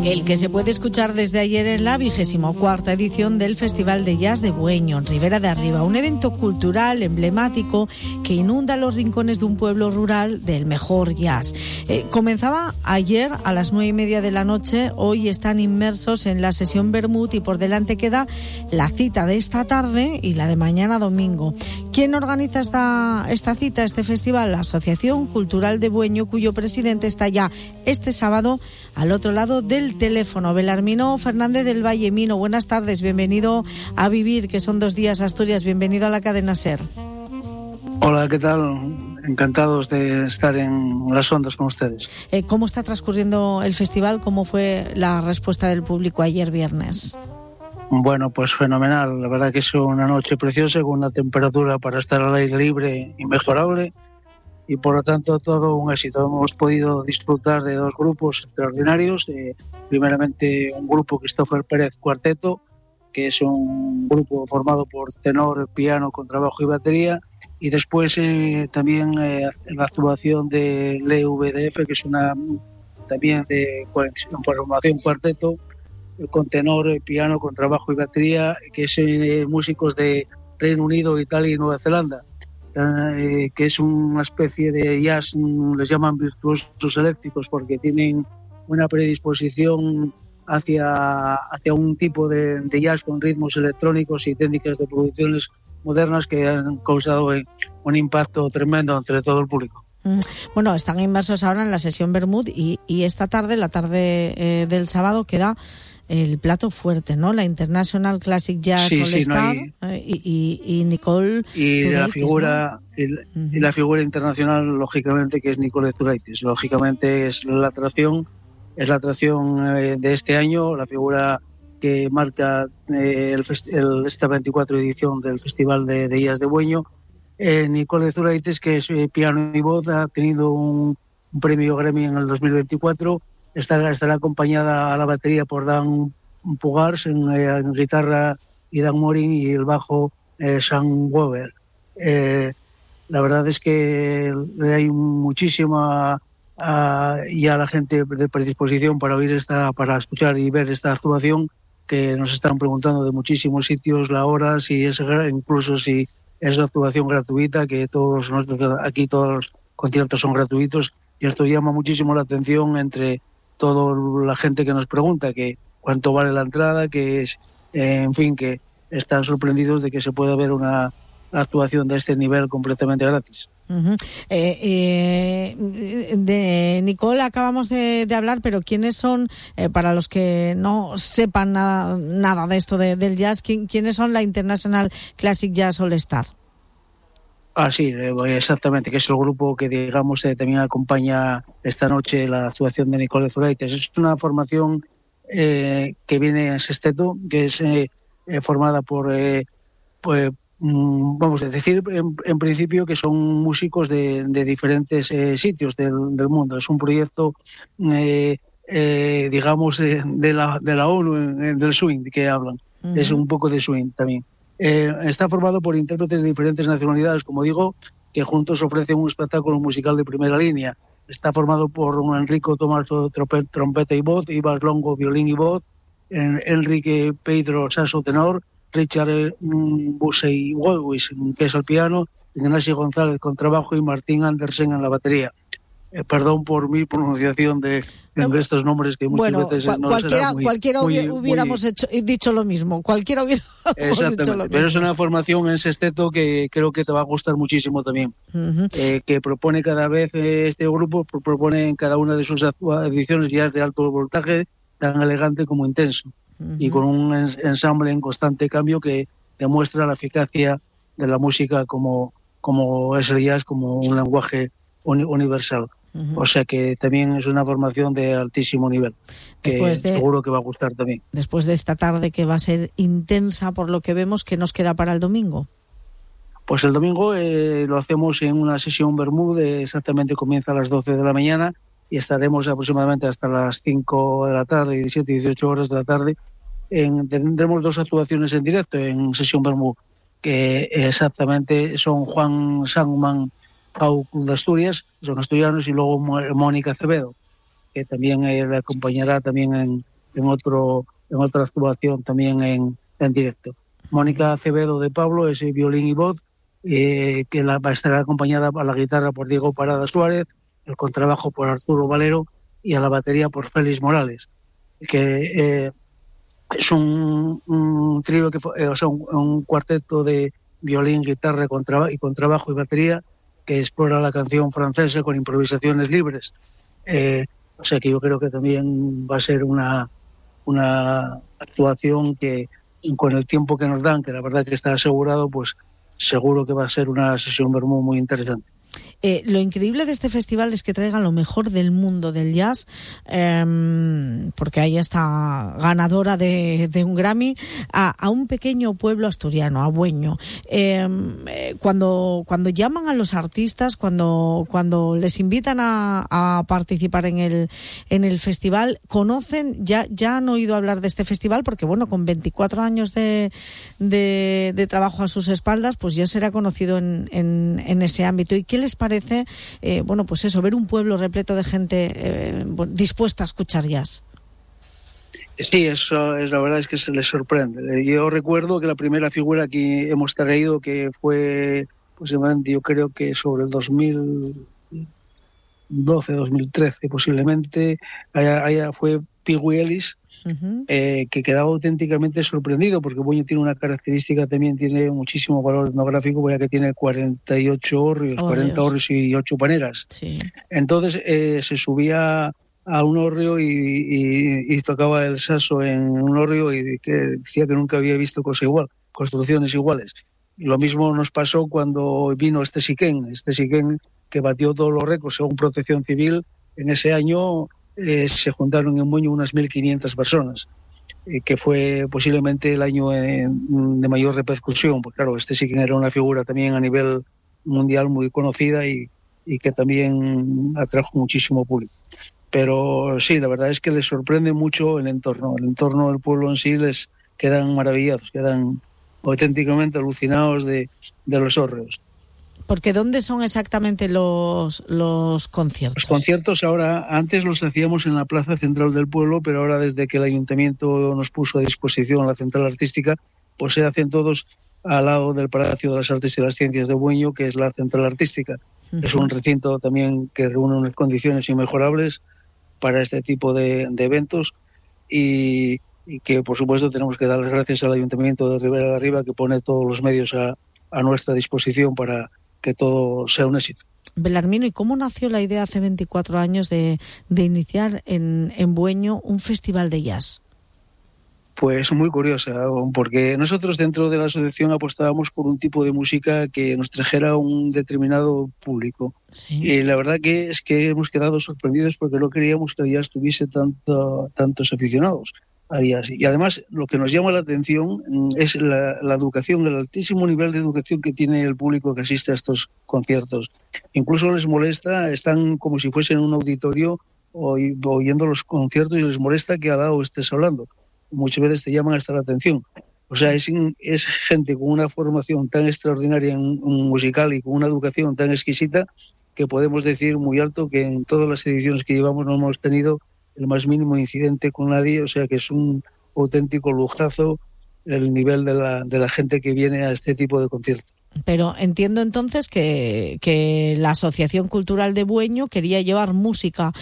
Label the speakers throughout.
Speaker 1: El que se puede escuchar desde ayer en la 24ª edición del Festival de Jazz de Bueño, en Ribera de Arriba, un evento cultural emblemático que inunda los rincones de un pueblo rural del mejor jazz. Comenzaba ayer a las 9:30 de la noche, hoy están inmersos en la sesión Vermut y por delante queda la cita de esta tarde y la de mañana domingo. ¿Quién organiza esta cita, este festival? La Asociación Cultural de Bueño, cuyo presidente está ya este sábado al otro lado del teléfono. Belarmino Fernández del Valle. Mino, buenas tardes, bienvenido a Vivir, que son 2 días Asturias, bienvenido a la cadena SER.
Speaker 2: Hola, ¿qué tal? Encantados de estar en las ondas con ustedes.
Speaker 1: ¿Cómo está transcurriendo el festival? ¿Cómo fue la respuesta del público ayer viernes?
Speaker 2: Bueno, pues fenomenal. La verdad que es una noche preciosa, con una temperatura para estar al aire libre inmejorable y por lo tanto todo un éxito. Hemos podido disfrutar de 2 grupos extraordinarios. Primeramente un grupo Christopher Pérez Cuarteto, que es un grupo formado por tenor, piano, contrabajo y batería, y después también la actuación de LVDF, que es una también de formación cuarteto, con tenor, piano, contrabajo y batería, que es músicos de Reino Unido, Italia y Nueva Zelanda, que es una especie de jazz, les llaman virtuosos eléctricos, porque tienen una predisposición hacia un tipo de jazz con ritmos electrónicos y técnicas de producciones modernas que han causado un impacto tremendo entre todo el público.
Speaker 1: Bueno, están inmersos ahora en la sesión Vermut y esta tarde, la tarde del sábado, queda el plato fuerte, ¿no? La International Classic Jazz All Star, y Nicole
Speaker 2: y
Speaker 1: Zuraitis,
Speaker 2: la figura,
Speaker 1: ¿no?
Speaker 2: y la figura internacional, lógicamente, que es Nicole Zuraitis. Lógicamente es la atracción de este año, la figura que marca esta 24 edición del Festival de Jazz de Bueño. Nicole Zuraitis, que es piano y voz, ha tenido un premio Grammy en el 2024. Estará acompañada a la batería por Dan Pugars, en guitarra y Dan Morin, y el bajo Sam Weber. La verdad es que hay muchísima ya la gente de predisposición para escuchar y ver esta actuación, que nos están preguntando de muchísimos sitios la hora, incluso si es la actuación gratuita, que todos los conciertos son gratuitos, y esto llama muchísimo la atención entre toda la gente que nos pregunta que cuánto vale la entrada, que es, en fin, que están sorprendidos de que se pueda ver una actuación de este nivel completamente gratis.
Speaker 1: Uh-huh. De Nicole acabamos de hablar, pero ¿quiénes son, para los que no sepan nada de esto del jazz, quiénes son la International Classic Jazz All Star?
Speaker 2: Sí, exactamente, que es el grupo que, digamos, también acompaña esta noche la actuación de Nicole Zuraitis. Es una formación que viene en sexteto, que es formada por, vamos a decir, en principio, que son músicos de diferentes sitios del mundo. Es un proyecto, digamos, de la ONU, del swing que hablan. Uh-huh. Es un poco de swing también. Está formado por intérpretes de diferentes nacionalidades, como digo, que juntos ofrecen un espectáculo musical de primera línea. Está formado por un Enrico Tomaso, trompeta y voz, Ivas Longo, violín y voz, Enrique Pedro, saxo tenor, Richard Busey Wolwis, que es el piano, Ignacio González, contrabajo, y Martín Andersen en la batería. Perdón por mi pronunciación de estos nombres, que muchas veces no será
Speaker 1: cualquiera hubiéramos dicho lo mismo. Cualquiera hubiéramos dicho lo mismo.
Speaker 2: Pero es una formación en sexteto que creo que te va a gustar muchísimo también. Uh-huh. Que propone cada vez, este grupo propone en cada una de sus ediciones jazz de alto voltaje, tan elegante como intenso. Uh-huh. Y con un ensamble en constante cambio que demuestra la eficacia de la música como es el jazz, como un lenguaje universal. Uh-huh. O sea que también es una formación de altísimo nivel, que seguro que va a gustar también.
Speaker 1: Después de esta tarde, que va a ser intensa por lo que vemos, ¿qué nos queda para el domingo?
Speaker 2: Pues el domingo lo hacemos en una sesión Vermut, exactamente comienza a las 12 de la mañana y estaremos aproximadamente hasta las 5 de la tarde, 17 y 18 horas de la tarde. Tendremos 2 actuaciones en directo en sesión Vermut, que exactamente son Juan Sangman Pau de Asturias, son asturianos, y luego Mónica Acevedo, que también le acompañará también en otra actuación también en directo. Mónica Acevedo de Pablo es violín y voz, que va a estar acompañada a la guitarra por Diego Parada Suárez, el contrabajo por Arturo Valero y a la batería por Félix Morales, que es un trío, un cuarteto de violín, guitarra y contrabajo y batería que explora la canción francesa con improvisaciones libres. O sea que yo creo que también va a ser una actuación que con el tiempo que nos dan, que la verdad que está asegurado, pues seguro que va a ser una sesión vermú muy interesante.
Speaker 1: Lo increíble de este festival es que traigan lo mejor del mundo del jazz, porque ahí está ganadora de un Grammy, a un pequeño pueblo asturiano, a Bueño. Cuando llaman a los artistas, cuando les invitan a participar en el festival, conocen, ya han oído hablar de este festival, porque bueno, con 24 años de trabajo a sus espaldas, pues ya será conocido en ese ámbito. ¿Y qué les parece? Bueno, pues eso, ver un pueblo repleto de gente dispuesta a escuchar jazz.
Speaker 2: Sí, eso es, la verdad es que se les sorprende. Yo recuerdo que la primera figura que hemos traído, que fue posiblemente, yo creo que sobre el 2012, 2013 posiblemente, allá fue Piggy Ellis, que quedaba auténticamente sorprendido, porque Bueño tiene una característica, también tiene muchísimo valor etnográfico, ya que tiene 48 hórreos, 40 hórreos y 8 paneras.
Speaker 1: Sí.
Speaker 2: Entonces se subía a un hórreo y tocaba el saxo en un hórreo, y que decía que nunca había visto construcciones iguales. Y lo mismo nos pasó cuando vino este Siquén, que batió todos los récords según Protección Civil. En ese año se juntaron en Bueño unas 1.500 personas, que fue posiblemente el año de mayor repercusión, porque claro, este Siquén era una figura también a nivel mundial muy conocida y que también atrajo muchísimo público. Pero sí, la verdad es que les sorprende mucho el entorno del pueblo en sí, les quedan maravillados, quedan auténticamente alucinados de los hórreos.
Speaker 1: Porque ¿dónde son exactamente los conciertos?
Speaker 2: Los conciertos ahora, antes los hacíamos en la plaza central del pueblo, pero ahora desde que el ayuntamiento nos puso a disposición la central artística, pues se hacen todos al lado del Palacio de las Artes y las Ciencias de Bueño, que es la central artística. Es un recinto también que reúne unas condiciones inmejorables para este tipo de eventos, y que por supuesto tenemos que dar las gracias al Ayuntamiento de Ribera de Arriba, que pone todos los medios a nuestra disposición para que todo sea un éxito.
Speaker 1: Belarmino, ¿y cómo nació la idea hace 24 años de iniciar en Bueño un festival de jazz?
Speaker 2: Pues muy curiosa, porque nosotros dentro de la asociación apostábamos por un tipo de música que nos trajera un determinado público.
Speaker 1: Sí.
Speaker 2: Y la verdad que es que hemos quedado sorprendidos, porque no creíamos que el jazz tuviese tantos aficionados al jazz. Y además lo que nos llama la atención es la educación, el altísimo nivel de educación que tiene el público que asiste a estos conciertos. Incluso les molesta, están como si fuesen en un auditorio oyendo los conciertos, y les molesta que al lado estés hablando. Muchas veces te llaman hasta la atención. O sea, es gente con una formación tan extraordinaria en musical y con una educación tan exquisita, que podemos decir muy alto que en todas las ediciones que llevamos no hemos tenido el más mínimo incidente con nadie. O sea que es un auténtico lujazo el nivel de la gente que viene a este tipo de conciertos.
Speaker 1: Pero entiendo entonces que la Asociación Cultural de Bueño quería llevar música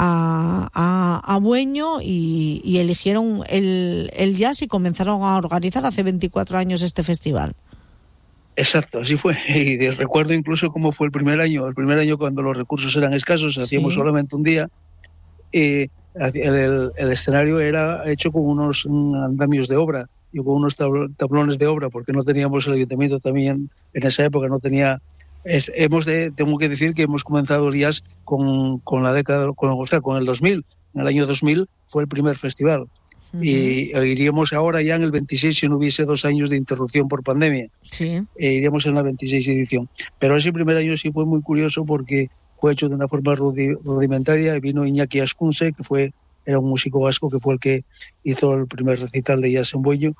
Speaker 1: a Bueño, y eligieron el jazz y comenzaron a organizar hace 24 años este festival. Exacto, así fue. Y recuerdo incluso cómo fue el primer año cuando los recursos eran escasos, hacíamos solamente un día. El escenario era hecho con unos andamios de obra y con unos tablones de obra, porque no teníamos, el ayuntamiento también en esa época no tenía. Tengo que decir que hemos comenzado el jazz con la década, con el 2000. En el año 2000 fue el primer festival. Y iríamos ahora ya en el 26, si no hubiese 2 años de interrupción por pandemia. Sí.
Speaker 2: Iríamos en la 26 edición. Pero ese primer año sí fue muy curioso, porque fue hecho de una forma rudimentaria. Vino Iñaki Ascunse, que era un músico vasco, que fue el que hizo el primer recital de jazz en Bueño,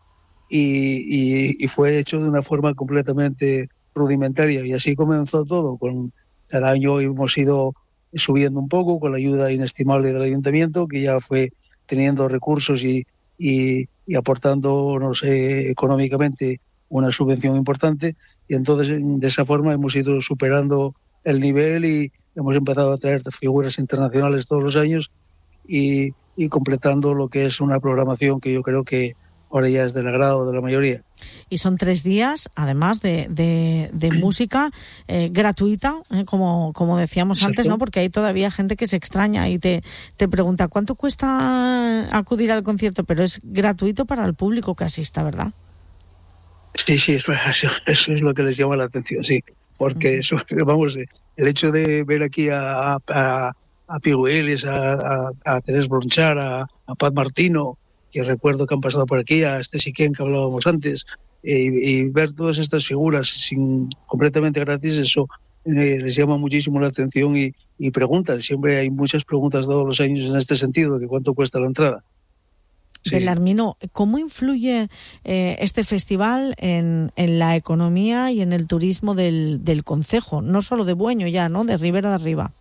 Speaker 2: y fue hecho de una forma completamente rudimentaria, y así comenzó todo. Cada año hemos ido subiendo un poco con la ayuda inestimable del ayuntamiento, que ya fue teniendo recursos y aportándonos económicamente una subvención importante, y entonces de esa forma hemos ido superando el nivel y hemos empezado a traer figuras internacionales todos los años y completando lo que es una programación que yo creo que ahora ya es del agrado de la mayoría.
Speaker 1: Y son 3 días, además de música gratuita, como decíamos
Speaker 2: Exacto.
Speaker 1: antes, ¿no? Porque hay todavía gente que se extraña y te pregunta ¿cuánto cuesta acudir al concierto? Pero es gratuito para el público que asista, ¿verdad?
Speaker 2: Sí, eso es lo que les llama la atención, sí. Porque eso, vamos, el hecho de ver aquí a Pigueles, a Terés Bronchar, a Pat Martino, que recuerdo que han pasado por aquí, a Siquén que hablábamos antes, y ver todas estas figuras completamente gratis, eso les llama muchísimo la atención y preguntan. Siempre hay muchas preguntas todos los años en este sentido, de cuánto cuesta la entrada. Sí.
Speaker 1: Belarmino, ¿cómo influye este festival en la economía y en el turismo del concejo? No solo de Bueño ya, ¿no? De Ribera de Arriba.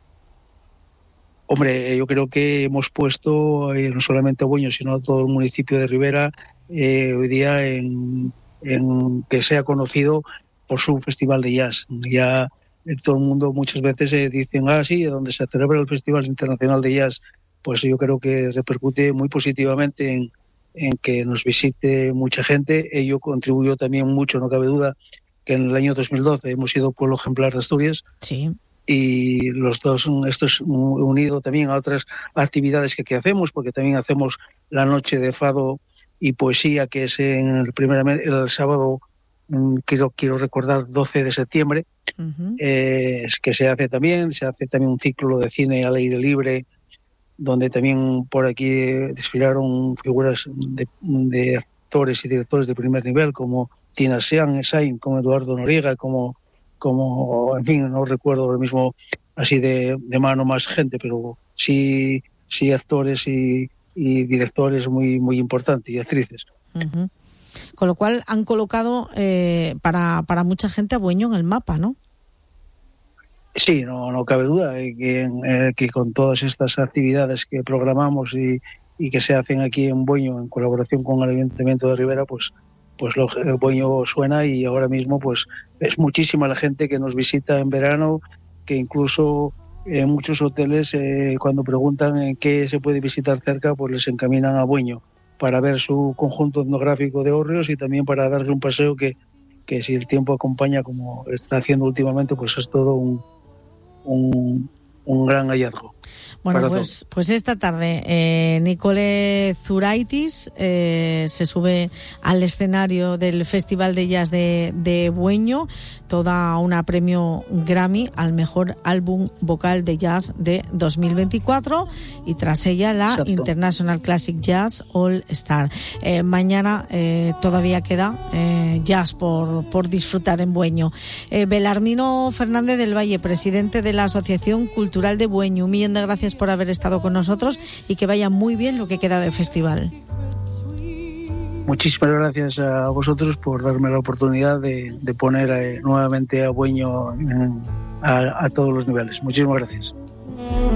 Speaker 2: Hombre, yo creo que hemos puesto no solamente a Bueño, sino a todo el municipio de Ribera hoy día en que sea conocido por su festival de jazz. Ya todo el mundo muchas veces dicen, sí, donde se celebra el Festival Internacional de Jazz, pues yo creo que repercute muy positivamente en que nos visite mucha gente. Ello contribuyó también mucho, no cabe duda, que en el año 2012 hemos sido pueblo ejemplar de Asturias.
Speaker 1: Sí.
Speaker 2: Y los dos, esto es unido también a otras actividades que hacemos, porque también hacemos la noche de fado y poesía, que es el sábado, quiero recordar, 12 de septiembre, que se hace también un ciclo de cine al aire libre, donde también por aquí desfilaron figuras de actores y directores de primer nivel, como Tina Sain, como Eduardo Noriega, como en fin, no recuerdo ahora mismo así de mano más gente, pero sí actores y directores muy, muy importantes y actrices.
Speaker 1: Uh-huh. Con lo cual han colocado para mucha gente a Bueño en el mapa, ¿no?
Speaker 2: Sí, no cabe duda que con todas estas actividades que programamos y que se hacen aquí en Bueño en colaboración con el Ayuntamiento de Ribera, pues el Bueño suena, y ahora mismo pues es muchísima la gente que nos visita en verano, que incluso en muchos hoteles cuando preguntan en qué se puede visitar cerca, pues les encaminan a Bueño para ver su conjunto etnográfico de hórreos y también para darle un paseo que si el tiempo acompaña, como está haciendo últimamente, pues es todo un gran hallazgo.
Speaker 1: Bueno, pues esta tarde Nicole Zuraitis se sube al escenario del Festival de Jazz de Bueño, toda una premio Grammy al mejor álbum vocal de jazz de 2024, y tras ella la
Speaker 2: Exacto.
Speaker 1: International Classic Jazz All Star. Mañana todavía queda jazz por disfrutar en Bueño. Belarmino Fernández del Valle, presidente de la Asociación Cultural de Bueño, un millón de gracias por haber estado con nosotros y que vaya muy bien lo que queda de festival.
Speaker 2: Muchísimas gracias a vosotros por darme la oportunidad de poner nuevamente a Bueño a todos los niveles. Muchísimas gracias.